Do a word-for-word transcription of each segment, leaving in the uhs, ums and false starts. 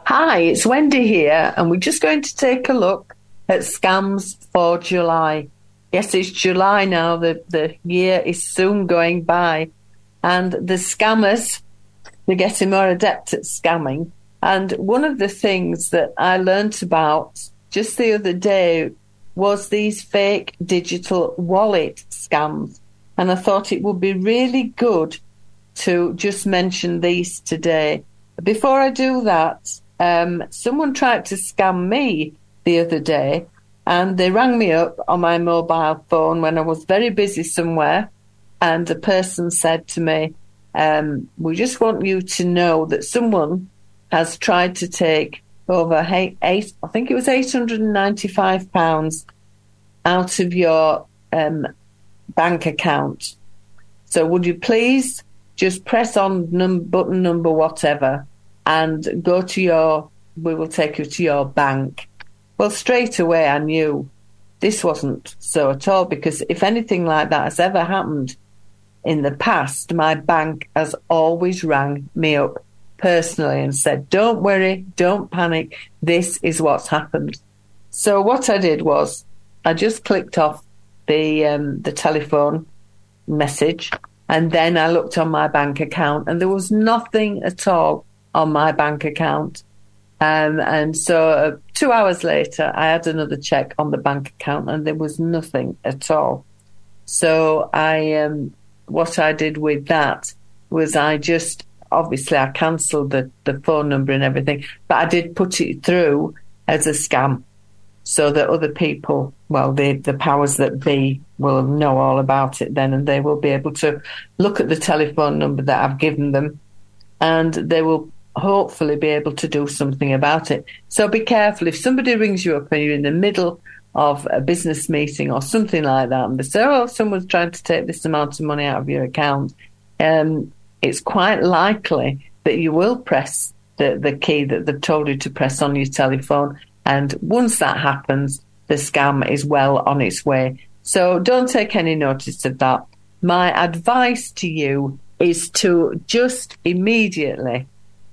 Hi, it's Wendy here, and we're just going to take a look at scams for July. Yes, it's July now, the, the year is soon going by, and the scammers, they're getting more adept at scamming. And one of the things that I learnt about just the other day was these fake digital wallet scams. And I thought it would be really good to just mention these today. Before I do that, um, someone tried to scam me the other day, and they rang me up on my mobile phone when I was very busy somewhere. And the person said to me, um, we just want you to know that someone has tried to take over eight, eight I think it was eight hundred ninety-five pounds out of your um, bank account. So would you please just press on num- button number whatever and go to your, we will take you to your bank. Well, straight away I knew this wasn't so at all, because if anything like that has ever happened in the past, my bank has always rang me up personally and said, don't worry, don't panic, this is what's happened. So what I did was I just clicked off the um, the telephone message, and then I looked on my bank account, and there was nothing at all on my bank account. Um, and so uh, two hours later, I had another check on the bank account, and there was nothing at all. So I, um, what I did with that was I just, obviously I cancelled the, the phone number and everything, but I did put it through as a scam so that other people, well, the, the powers that be will know all about it then, and they will be able to look at the telephone number that I've given them, and they will hopefully be able to do something about it. So be careful. If somebody rings you up and you're in the middle of a business meeting or something like that, and they say, oh, someone's trying to take this amount of money out of your account, um, it's quite likely that you will press the, the key that they've told you to press on your telephone. And once that happens, the scam is well on its way. So don't take any notice of that. My advice to you is to just immediately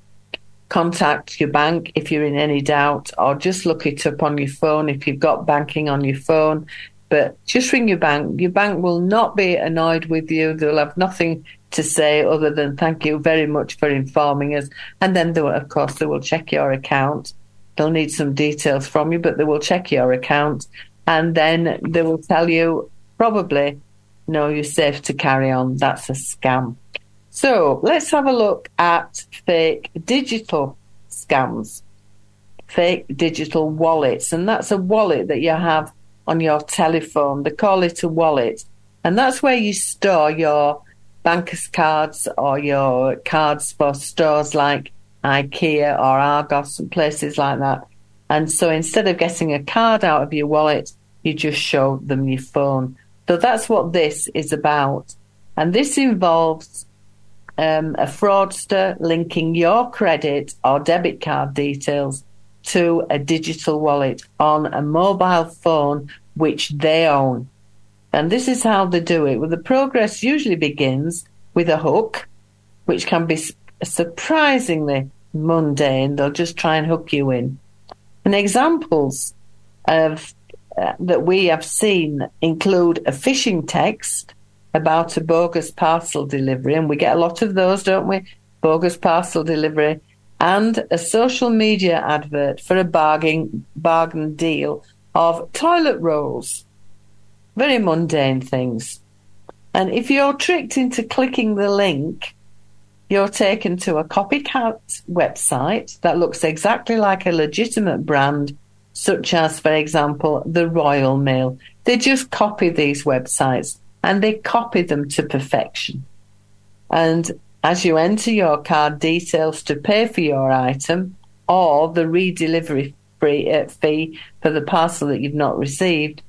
contact your bank if you're in any doubt, or just look it up on your phone if you've got banking on your phone. But just ring your bank. Your bank will not be annoyed with you. They'll have nothing to say other than thank you very much for informing us. And then, they will, of course, they will check your account. They'll need some details from you, but they will check your account. And then they will tell you, probably, no, you're safe to carry on. That's a scam. So let's have a look at fake digital scams, fake digital wallets. And that's a wallet that you have on your telephone. They call it a wallet. And that's where you store your banker's cards or your cards for stores like IKEA or Argos and places like that. And so instead of getting a card out of your wallet, you just show them your phone. So that's what this is about. And this involves Um, a fraudster linking your credit or debit card details to a digital wallet on a mobile phone which they own. And this is how they do it. Well, the progress usually begins with a hook, which can be surprisingly mundane. They'll just try and hook you in. And examples of uh, that we have seen include a phishing text about a bogus parcel delivery, and we get a lot of those, don't we? Bogus parcel delivery, and a social media advert for a bargain bargain deal of toilet rolls. Very mundane things. And if you're tricked into clicking the link, you're taken to a copycat website that looks exactly like a legitimate brand, such as, for example, the Royal Mail. They just copy these websites, and they copy them to perfection. And as you enter your card details to pay for your item or the redelivery free, uh, fee for the parcel that you've not received,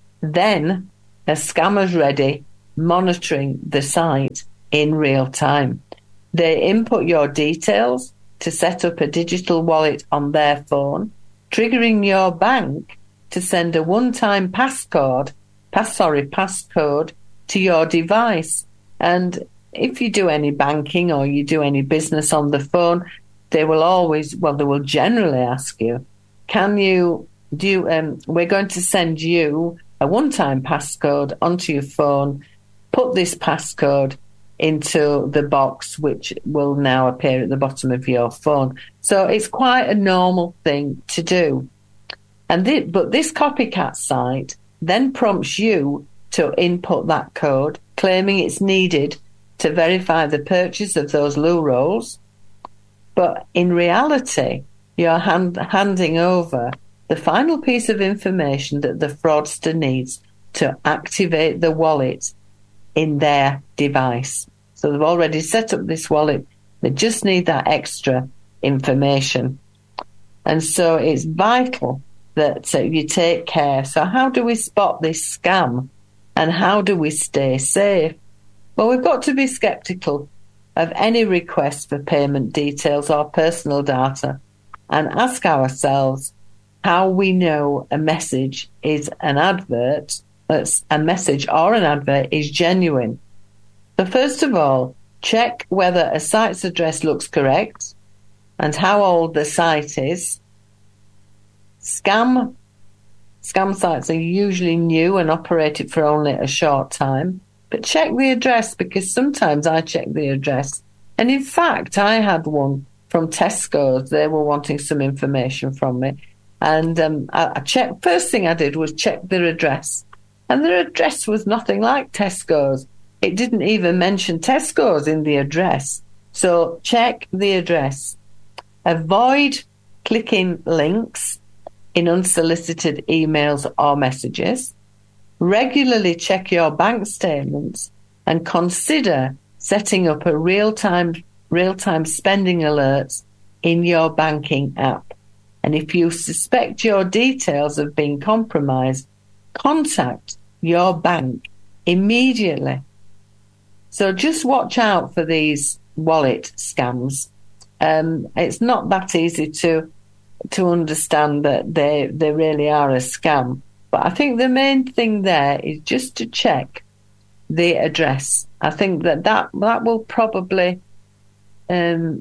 then a scammer's ready, monitoring the site in real time. They input your details to set up a digital wallet on their phone, triggering your bank to send a one-time passcode pass sorry passcode to your device. And if you do any banking or you do any business on the phone, they will always, well, they will generally ask you, can you, do you, um, we're going to send you a one-time passcode onto your phone, put this passcode into the box, which will now appear at the bottom of your phone. So it's quite a normal thing to do. And th- but this copycat site then prompts you to input that code, claiming it's needed to verify the purchase of those loo rolls. But in reality, you're hand- handing over the final piece of information that the fraudster needs to activate the wallet in their device. So they've already set up this wallet. They just need that extra information. And so it's vital that uh, you take care. So how do we spot this scam? And how do we stay safe? Well, we've got to be sceptical of any request for payment details or personal data and ask ourselves how we know a message is an advert, that's a message or an advert is genuine. So first of all, check whether a site's address looks correct and how old the site is. Scam Scam sites are usually new and operated for only a short time, but check the address, because sometimes I check the address. And in fact, I had one from Tesco's. They were wanting some information from me. And um, I, I checked, first thing I did was check their address. And their address was nothing like Tesco's. It didn't even mention Tesco's in the address. So check the address. Avoid clicking links in unsolicited emails or messages. Regularly check your bank statements and consider setting up a real-time real-time spending alerts in your banking app. And if you suspect your details have been compromised, contact your bank immediately. So just watch out for these wallet scams. Um, it's not that easy to to understand that they they really are a scam. But I think the main thing there is just to check the address. I think that that, that will probably um,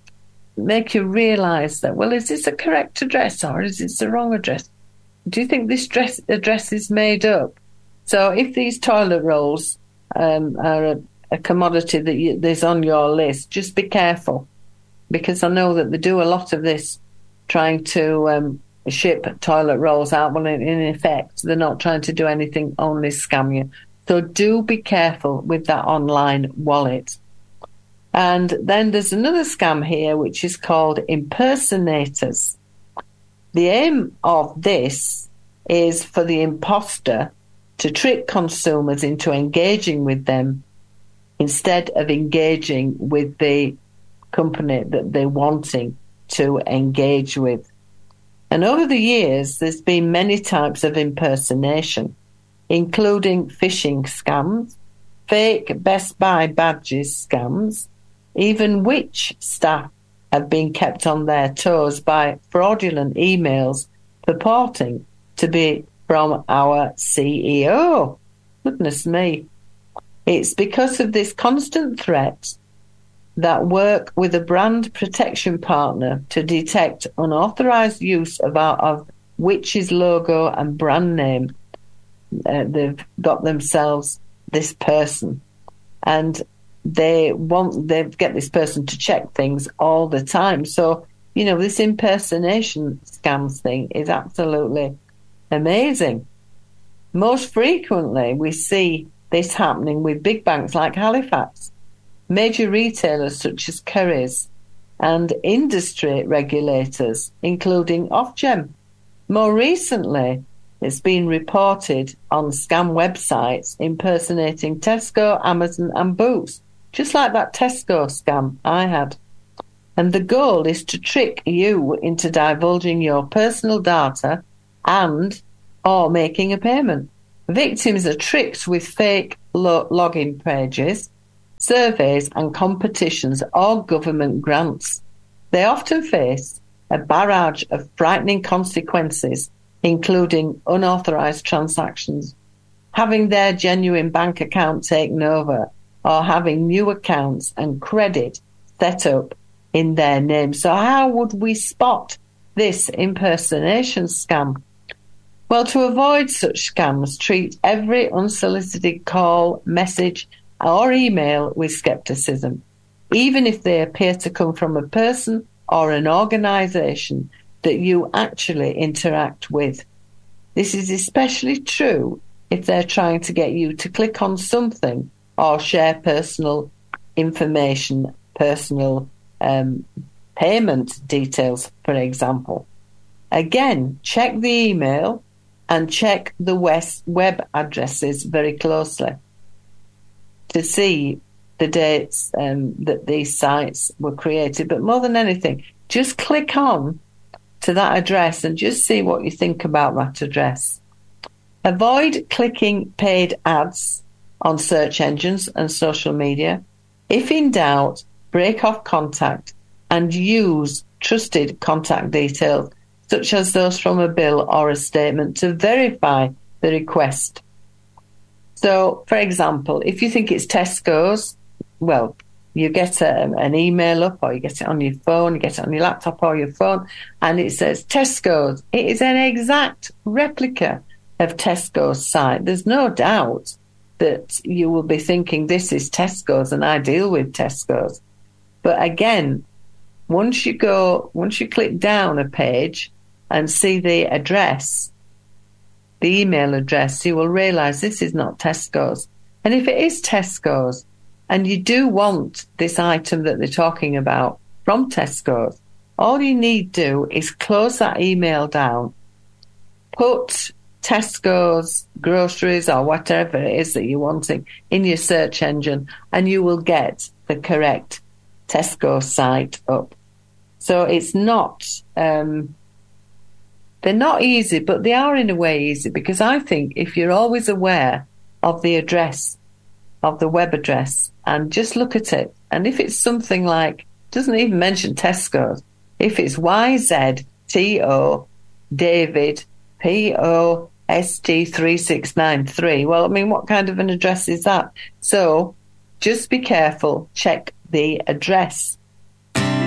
make you realise that, well, is this a correct address or is this the wrong address? Do you think this dress, address is made up? So if these toilet rolls um, are a, a commodity that you, that's on your list, just be careful, because I know that they do a lot of this, trying to um, ship toilet rolls out. Well, in, in effect, they're not trying to do anything, only scam you. So do be careful with that online wallet. And then there's another scam here, which is called impersonators. The aim of this is for the imposter to trick consumers into engaging with them instead of engaging with the company that they're wanting to engage with. And over the years, there's been many types of impersonation, including phishing scams, fake Best Buy badges scams, even which staff have been kept on their toes by fraudulent emails purporting to be from our C E O. Goodness me. It's because of this constant threat that work with a brand protection partner to detect unauthorized use of our of Which's logo and brand name. Uh, they've got themselves this person, and they want they get this person to check things all the time. So, you know, this impersonation scams thing is absolutely amazing. Most frequently, we see this happening with big banks like Halifax, major retailers such as Currys, and industry regulators, including Ofgem. More recently, it's been reported on scam websites impersonating Tesco, Amazon, and Boots, just like that Tesco scam I had. And the goal is to trick you into divulging your personal data and or making a payment. Victims are tricked with fake lo- login pages, surveys and competitions or government grants. They often face a barrage of frightening consequences, including unauthorized transactions, having their genuine bank account taken over, or having new accounts and credit set up in their name. So how would we spot this impersonation scam? Well, to avoid such scams, treat every unsolicited call, message, or email with skepticism, even if they appear to come from a person or an organisation that you actually interact with. This is especially true if they're trying to get you to click on something or share personal information, personal um, payment details, for example. Again, check the email and check the web addresses very closely to see the dates um, that these sites were created. But more than anything, just click on to that address and just see what you think about that address. Avoid clicking paid ads on search engines and social media. If in doubt, break off contact and use trusted contact details, such as those from a bill or a statement, to verify the request. So, for example, if you think it's Tesco's, well, you get a, an email up, or you get it on your phone, you get it on your laptop or your phone, and it says Tesco's. It is an exact replica of Tesco's site. There's no doubt that you will be thinking this is Tesco's and I deal with Tesco's. But again, once you go, once you click down a page and see the address, the email address, you will realise this is not Tesco's. And if it is Tesco's, and you do want this item that they're talking about from Tesco's, all you need to do is close that email down, put Tesco's groceries or whatever it is that you're wanting in your search engine, and you will get the correct Tesco site up. So it's not, um, they're not easy, but they are in a way easy, because I think if you're always aware of the address, of the web address, and just look at it, and if it's something like, doesn't even mention Tesco's, if it's Y Z T O David P O S T three six nine three, well, I mean, what kind of an address is that? So just be careful, check the address.